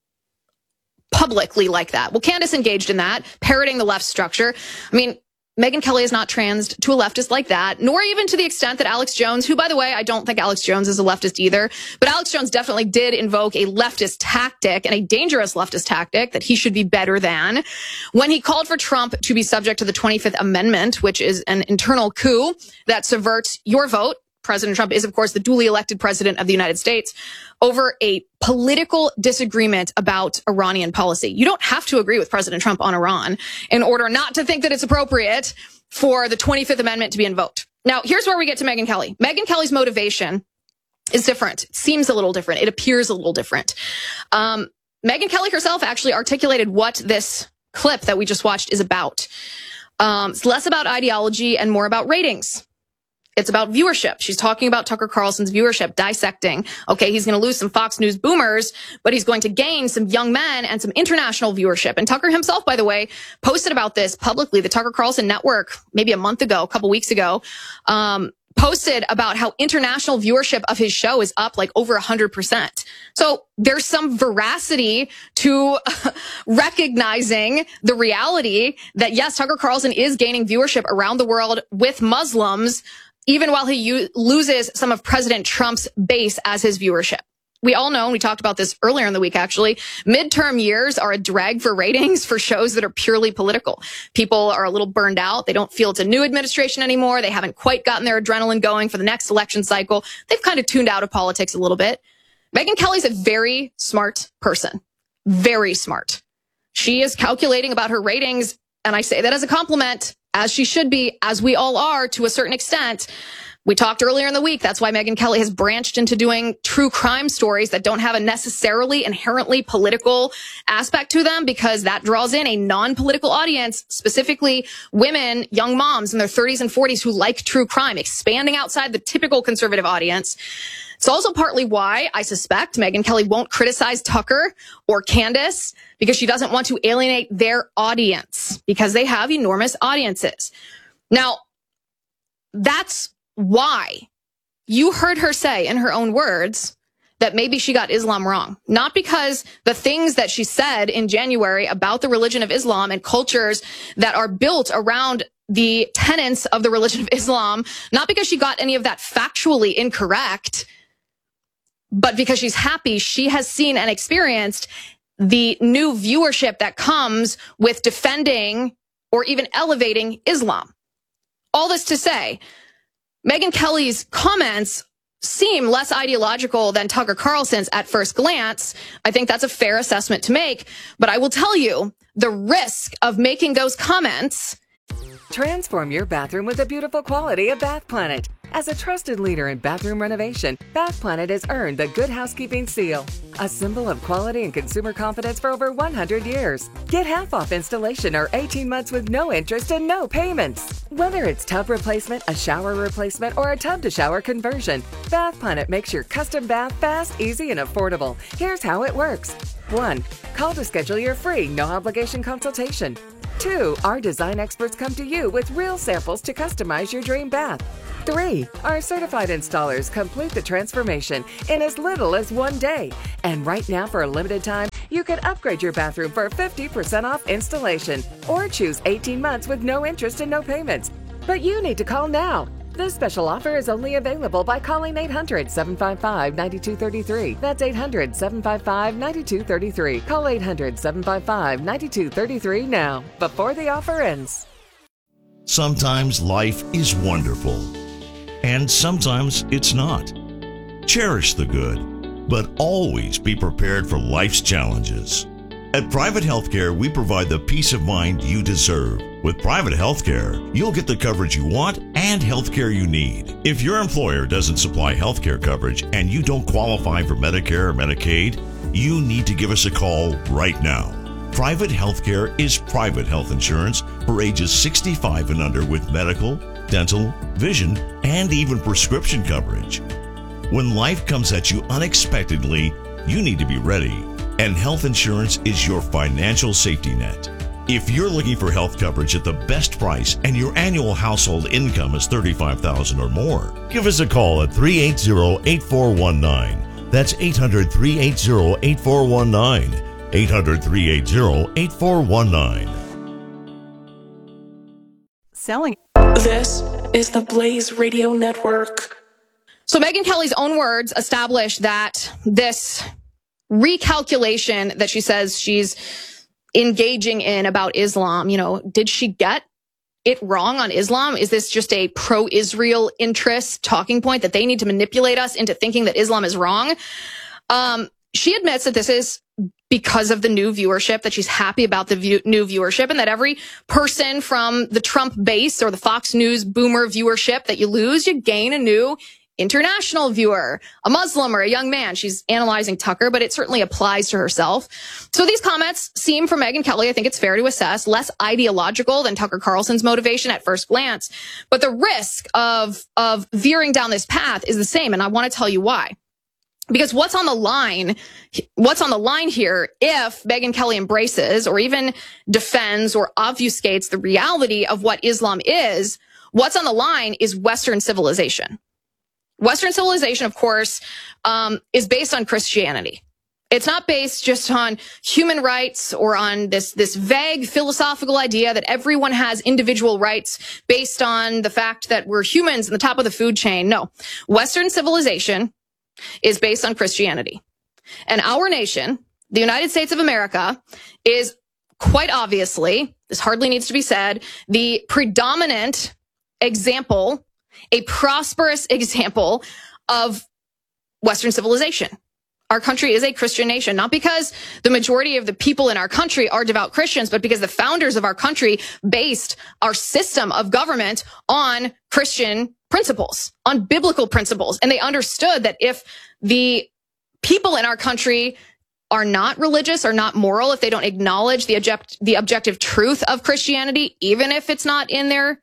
publicly like that? Well, Candace engaged in that, parroting the left structure. I mean, Megyn Kelly is not transed to a leftist like that, nor even to the extent that Alex Jones, who, by the way, I don't think Alex Jones is a leftist either, but Alex Jones definitely did invoke a leftist tactic and a dangerous leftist tactic that he should be better than when he called for Trump to be subject to the twenty-fifth Amendment, which is an internal coup that subverts your vote. President Trump is, of course, the duly elected president of the United States, over a political disagreement about Iranian policy. You don't have to agree with President Trump on Iran in order not to think that it's appropriate for the twenty-fifth Amendment to be invoked. Now, here's where we get to Megyn Kelly. Megyn Kelly's motivation is different. It seems a little different. It appears a little different. Um, Megyn Kelly herself actually articulated what this clip that we just watched is about. Um, it's less about ideology and more about ratings. It's about viewership. She's talking about Tucker Carlson's viewership, dissecting, okay, he's going to lose some Fox News boomers, but he's going to gain some young men and some international viewership. And Tucker himself, by the way, posted about this publicly. The Tucker Carlson Network, maybe a month ago, a couple weeks ago, um, posted about how international viewership of his show is up like over one hundred percent. So there's some veracity to recognizing the reality that, yes, Tucker Carlson is gaining viewership around the world with Muslims, even while he u- loses some of President Trump's base as his viewership. We all know, and we talked about this earlier in the week, actually, midterm years are a drag for ratings for shows that are purely political. People are a little burned out. They don't feel it's a new administration anymore. They haven't quite gotten their adrenaline going for the next election cycle. They've kind of tuned out of politics a little bit. Megyn Kelly's a very smart person. Very smart. She is calculating about her ratings, and I say that as a compliment, as she should be, as we all are to a certain extent. We talked earlier in the week. That's why Megyn Kelly has branched into doing true crime stories that don't have a necessarily inherently political aspect to them, because that draws in a non-political audience, specifically women, young moms in their thirties and forties who like true crime, expanding outside the typical conservative audience. It's also partly why I suspect Megyn Kelly won't criticize Tucker or Candace, because she doesn't want to alienate their audience, because they have enormous audiences. Now, that's why you heard her say in her own words that maybe she got Islam wrong. Not because the things that she said in January about the religion of Islam and cultures that are built around the tenets of the religion of Islam, not because she got any of that factually incorrect, but because she's happy she has seen and experienced the new viewership that comes with defending or even elevating Islam. All this to say, Megyn Kelly's comments seem less ideological than Tucker Carlson's at first glance. I think that's a fair assessment to make, but I will tell you, the risk of making those comments. Transform your bathroom with the beautiful quality of Bath Planet. As a trusted leader in bathroom renovation, Bath Planet has earned the Good Housekeeping seal, a symbol of quality and consumer confidence for over one hundred years. Get half off installation or eighteen months with no interest and no payments. Whether it's tub replacement, a shower replacement, or a tub-to-shower conversion, Bath Planet makes your custom bath fast, easy, and affordable. Here's how it works. one. Call to schedule your free, no-obligation consultation. two. Our design experts come to you with real samples to customize your dream bath. three. Our certified installers complete the transformation in as little as one day. And right now, for a limited time, you can upgrade your bathroom for fifty percent off installation or choose eighteen months with no interest and no payments. But you need to call now. This special offer is only available by calling eight hundred, seven five five, nine two three three. That's eight hundred, seven five five, nine two three three. Call eight hundred, seven five five, nine two three three now, before the offer ends. Sometimes life is wonderful, and sometimes it's not. Cherish the good, but always be prepared for life's challenges. At Private Healthcare, we provide the peace of mind you deserve. With Private Healthcare, you'll get the coverage you want and healthcare you need. If your employer doesn't supply healthcare coverage and you don't qualify for Medicare or Medicaid, you need to give us a call right now. Private Healthcare is private health insurance for ages sixty-five and under with medical, dental, vision, and even prescription coverage. When life comes at you unexpectedly, you need to be ready. And health insurance is your financial safety net. If you're looking for health coverage at the best price and your annual household income is thirty-five thousand dollars or more, give us a call at three eight zero, eight four one nine. That's eight hundred, three eight zero, eight four one nine. eight hundred, three eight zero, eight four one nine. Selling. This is the Blaze Radio Network. So Megyn Kelly's own words establish that this recalculation that she says she's engaging in about Islam, you know, did she get it wrong on Islam? Is this just a pro-Israel interest talking point that they need to manipulate us into thinking that Islam is wrong? Um, she admits that this is because of the new viewership, that she's happy about the view, new viewership, and that every person from the Trump base or the Fox News boomer viewership that you lose, you gain a new international viewer, a Muslim or a young man. She's analyzing Tucker, but it certainly applies to herself. So these comments seem, from Megyn Kelly, I think it's fair to assess, less ideological than Tucker Carlson's motivation at first glance. But the risk of, of veering down this path is the same, and I want to tell you why. Because what's on the line, what's on the line here, if Megyn Kelly embraces or even defends or obfuscates the reality of what Islam is, what's on the line is Western civilization. Western civilization, of course, um, is based on Christianity. It's not based just on human rights or on this, this vague philosophical idea that everyone has individual rights based on the fact that we're humans in the top of the food chain. No. Western civilization is based on Christianity. And our nation, the United States of America, is quite obviously, this hardly needs to be said, the predominant example, a prosperous example of Western civilization. Our country is a Christian nation, not because the majority of the people in our country are devout Christians, but because the founders of our country based our system of government on Christian principles, on biblical principles. And they understood that if the people in our country are not religious, are not moral, if they don't acknowledge the object, the objective truth of Christianity, even if it's not in their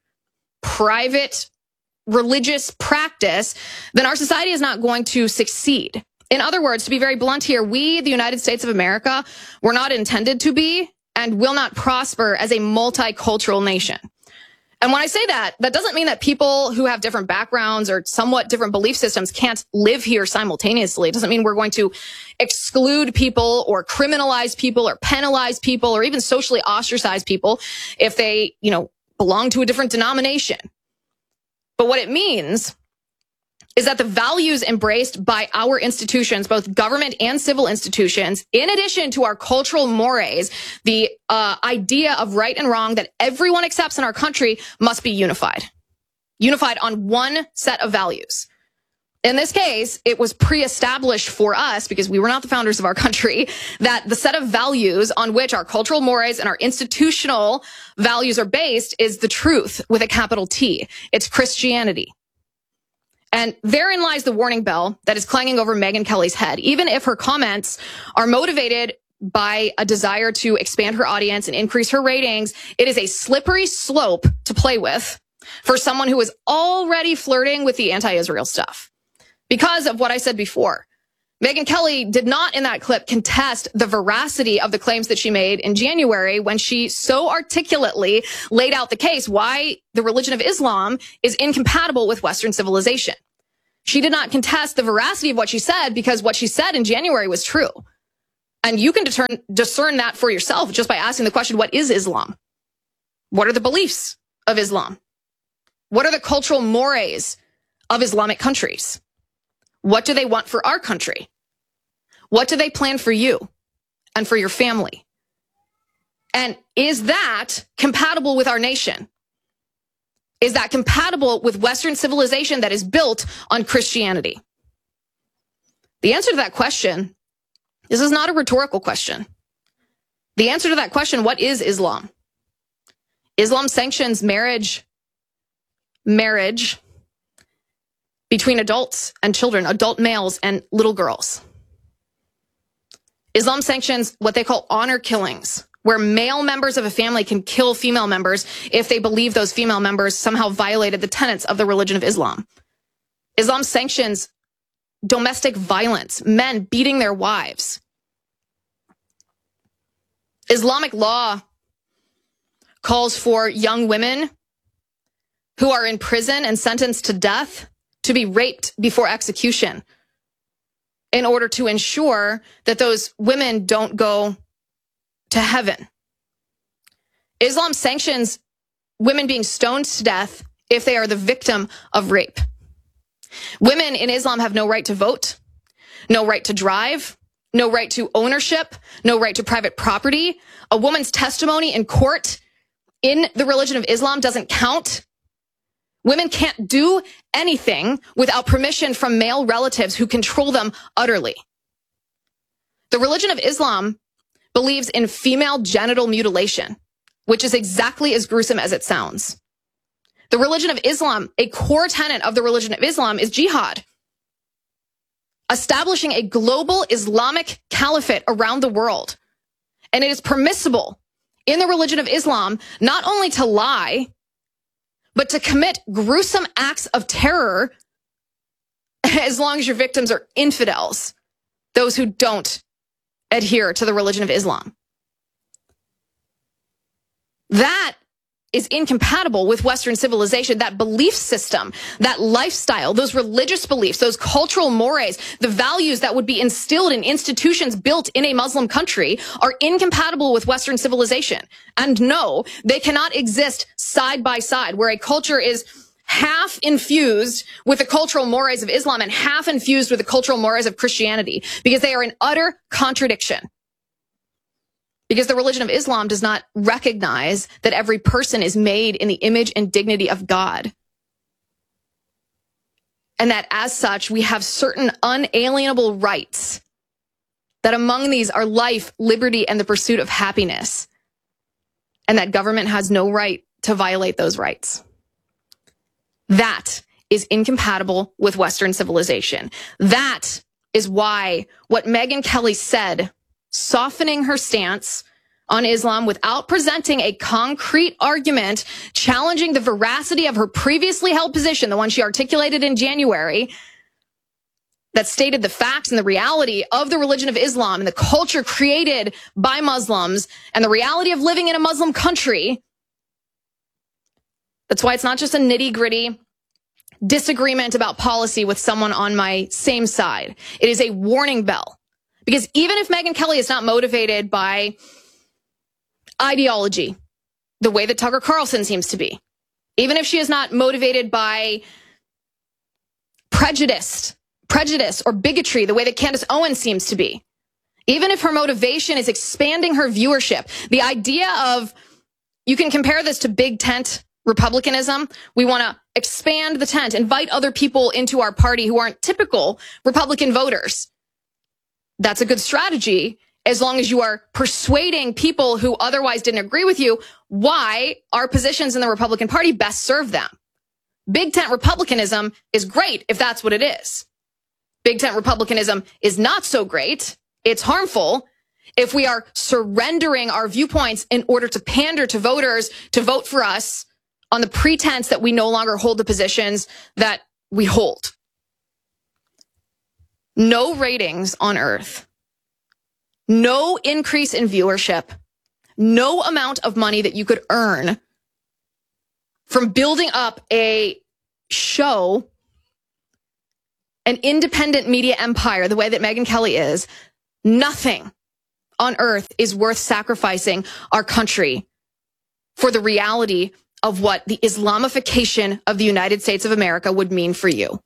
private religious practice, then our society is not going to succeed. In other words, to be very blunt here, we, the United States of America, were not intended to be and will not prosper as a multicultural nation. And when I say that, that doesn't mean that people who have different backgrounds or somewhat different belief systems can't live here simultaneously. It doesn't mean we're going to exclude people or criminalize people or penalize people or even socially ostracize people if they, you know, belong to a different denomination. But what it means is that the values embraced by our institutions, both government and civil institutions, in addition to our cultural mores, the uh, idea of right and wrong that everyone accepts in our country, must be unified. Unified on one set of values. In this case, it was pre-established for us, because we were not the founders of our country, that the set of values on which our cultural mores and our institutional values are based is the truth with a capital T. It's Christianity. And therein lies the warning bell that is clanging over Megyn Kelly's head. Even if her comments are motivated by a desire to expand her audience and increase her ratings, it is a slippery slope to play with for someone who is already flirting with the anti-Israel stuff. Because of what I said before, Megyn Kelly did not in that clip contest the veracity of the claims that she made in January when she so articulately laid out the case why the religion of Islam is incompatible with Western civilization. She did not contest the veracity of what she said because what she said in January was true. And you can discern, discern that for yourself just by asking the question, what is Islam? What are the beliefs of Islam? What are the cultural mores of Islamic countries? What do they want for our country? What do they plan for you and for your family? And is that compatible with our nation? Is that compatible with Western civilization that is built on Christianity? The answer to that question, this is not a rhetorical question. The answer to that question, what is Islam? Islam sanctions marriage, marriage, between adults and children, adult males and little girls. Islam sanctions what they call honor killings, where male members of a family can kill female members if they believe those female members somehow violated the tenets of the religion of Islam. Islam sanctions domestic violence, men beating their wives. Islamic law calls for young women who are in prison and sentenced to death to be raped before execution in order to ensure that those women don't go to heaven. Islam sanctions women being stoned to death if they are the victim of rape. Women in Islam have no right to vote, no right to drive, no right to ownership, no right to private property. A woman's testimony in court in the religion of Islam doesn't count. Women can't do anything without permission from male relatives who control them utterly. The religion of Islam believes in female genital mutilation, which is exactly as gruesome as it sounds. The religion of Islam, a core tenet of the religion of Islam, is jihad. Establishing a global Islamic caliphate around the world. And it is permissible in the religion of Islam not only to lie, but to commit gruesome acts of terror as long as your victims are infidels, those who don't adhere to the religion of Islam. That is incompatible with Western civilization. That belief system, that lifestyle, those religious beliefs, those cultural mores, the values that would be instilled in institutions built in a Muslim country are incompatible with Western civilization. And no, they cannot exist side by side, where a culture is half infused with the cultural mores of Islam and half infused with the cultural mores of Christianity, because they are in utter contradiction. Because the religion of Islam does not recognize that every person is made in the image and dignity of God. And that as such, we have certain unalienable rights. That among these are life, liberty, and the pursuit of happiness. And that government has no right to violate those rights. That is incompatible with Western civilization. That is why what Megyn Kelly said, softening her stance on Islam without presenting a concrete argument challenging the veracity of her previously held position, the one she articulated in January, that stated the facts and the reality of the religion of Islam and the culture created by Muslims and the reality of living in a Muslim country. That's why it's not just a nitty-gritty disagreement about policy with someone on my same side. It is a warning bell. Because even if Megyn Kelly is not motivated by ideology, the way that Tucker Carlson seems to be. Even if she is not motivated by prejudice, prejudice or bigotry, the way that Candace Owens seems to be. Even if her motivation is expanding her viewership, the idea of, you can compare this to big tent Republicanism. We want to expand the tent, invite other people into our party who aren't typical Republican voters. That's a good strategy as long as you are persuading people who otherwise didn't agree with you why our positions in the Republican Party best serve them. Big tent Republicanism is great if that's what it is. Big tent Republicanism is not so great. It's harmful if we are surrendering our viewpoints in order to pander to voters to vote for us on the pretense that we no longer hold the positions that we hold. No ratings on Earth, no increase in viewership, no amount of money that you could earn from building up a show, an independent media empire, the way that Megyn Kelly is, nothing on Earth is worth sacrificing our country for the reality of what the Islamification of the United States of America would mean for you.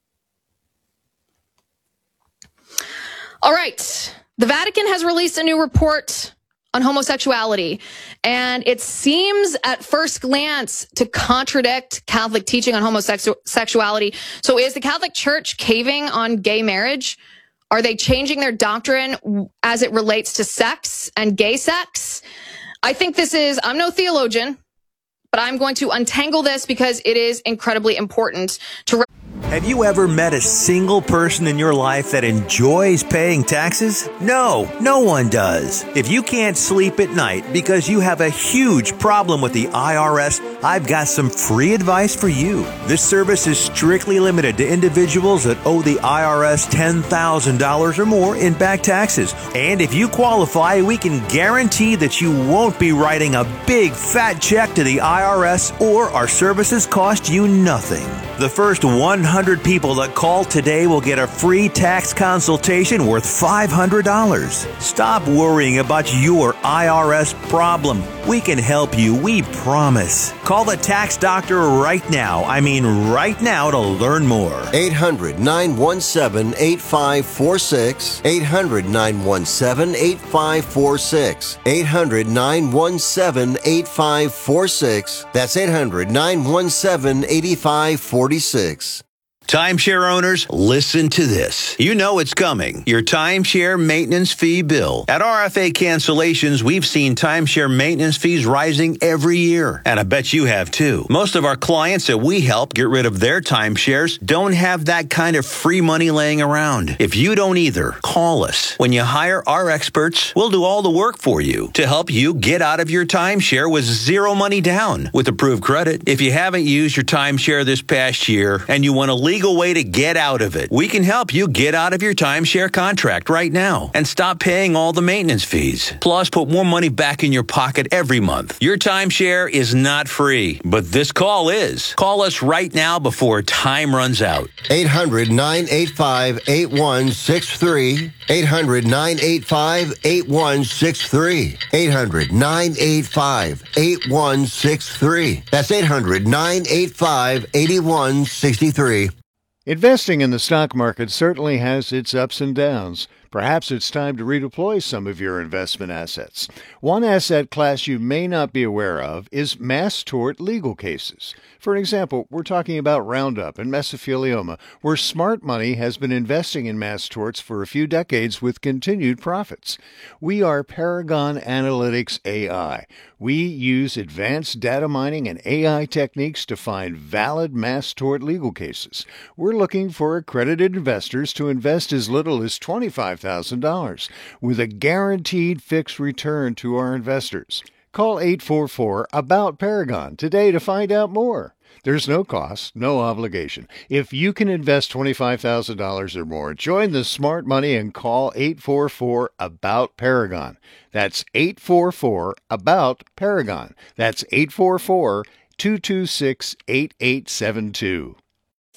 All right. The Vatican has released a new report on homosexuality, and it seems at first glance to contradict Catholic teaching on homosexuality. So is the Catholic Church caving on gay marriage? Are they changing their doctrine as it relates to sex and gay sex? I think this is, I'm no theologian, but I'm going to untangle this because it is incredibly important to. Have you ever met a single person in your life that enjoys paying taxes? No, no one does. If you can't sleep at night because you have a huge problem with the I R S, I've got some free advice for you. This service is strictly limited to individuals that owe the I R S ten thousand dollars or more in back taxes. And if you qualify, we can guarantee that you won't be writing a big fat check to the I R S, or our services cost you nothing. The first one hundred people that call today will get a free tax consultation worth five hundred dollars. Stop worrying about your I R S problem. We can help you, we promise. Call the tax doctor right now. I mean right now to learn more. eight hundred, nine one seven, eight five four six. eight hundred, nine one seven, eight five four six. eight hundred, nine one seven, eight five four six. That's eight hundred, nine one seven, eight five four six. Timeshare owners, listen to this. You know it's coming. Your timeshare maintenance fee bill. At R F A Cancellations, we've seen timeshare maintenance fees rising every year. And I bet you have too. Most of our clients that we help get rid of their timeshares don't have that kind of free money laying around. If you don't either, call us. When you hire our experts, we'll do all the work for you to help you get out of your timeshare with zero money down with approved credit. If you haven't used your timeshare this past year and you want to leave legal way to get out of it. We can help you get out of your timeshare contract right now and stop paying all the maintenance fees. Plus, put more money back in your pocket every month. Your timeshare is not free, but this call is. Call us right now before time runs out. eight hundred, nine eight five, eight one six three. eight hundred, nine eight five, eight one six three. eight hundred, nine eight five, eight one six three. That's eight hundred, nine eight five, eight one six three. Investing in the stock market certainly has its ups and downs. Perhaps it's time to redeploy some of your investment assets. One asset class you may not be aware of is mass tort legal cases. For example, we're talking about Roundup and mesothelioma, where smart money has been investing in mass torts for a few decades with continued profits. We are Paragon Analytics A I. We use advanced data mining and A I techniques to find valid mass tort legal cases. We're looking for accredited investors to invest as little as twenty-five thousand dollars with a guaranteed fixed return to our investors. Call eight four four, ABOUT Paragon today to find out more. There's no cost, no obligation. If you can invest twenty-five thousand dollars or more, join the smart money and call eight four four, ABOUT Paragon. That's eight four four, ABOUT Paragon. That's eight four four, two two six, eight eight seven two.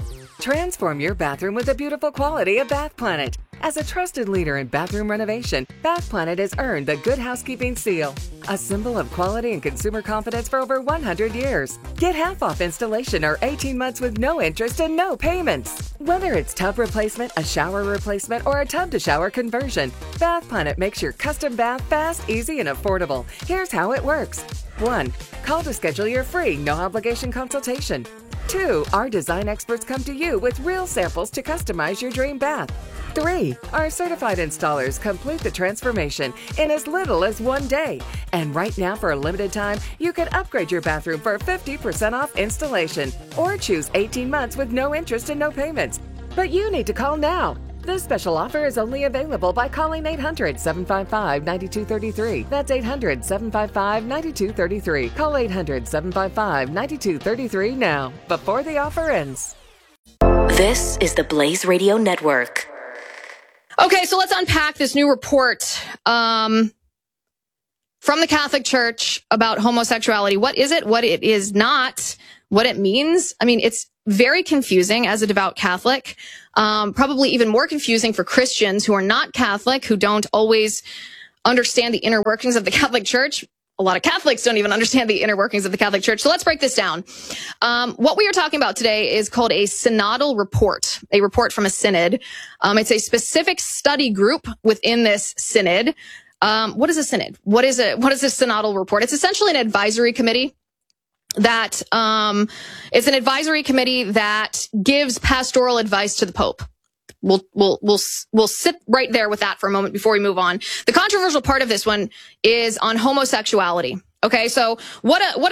Transform your bathroom with the beautiful quality of Bath Planet. As a trusted leader in bathroom renovation, Bath Planet has earned the Good Housekeeping seal, a symbol of quality and consumer confidence for over one hundred years. Get half off installation or eighteen months with no interest and no payments. Whether it's tub replacement, a shower replacement, or a tub-to-shower conversion, Bath Planet makes your custom bath fast, easy, and affordable. Here's how it works. one. Call to schedule your free, no-obligation consultation. two. Our design experts come to you with real samples to customize your dream bath. three. Our certified installers complete the transformation in as little as one day. And right now, for a limited time, you can upgrade your bathroom for fifty percent off installation or choose eighteen months with no interest and no payments. But you need to call now. This special offer is only available by calling eight hundred, seven five five, nine two three three. That's eight hundred, seven five five, nine two three three. Call eight hundred, seven five five, nine two three three now, before the offer ends. This is the Blaze Radio Network. Okay, so let's unpack this new report um, from the Catholic Church about homosexuality. What is it? What it is not? What it means? I mean, it's very confusing as a devout Catholic. Um, probably even more confusing for Christians who are not Catholic, who don't always understand the inner workings of the Catholic Church. A lot of Catholics don't even understand the inner workings of the Catholic Church. So let's break this down. Um, what we are talking about today is called a synodal report, a report from a synod. Um, it's a specific study group within this synod. Um, what is a synod? What is a, what is a synodal report? It's essentially an advisory committee that, um, it's an advisory committee that gives pastoral advice to the Pope. We'll, we'll, we'll, we'll sit right there with that for a moment before we move on. The controversial part of this one is on homosexuality. Okay. So what, a, what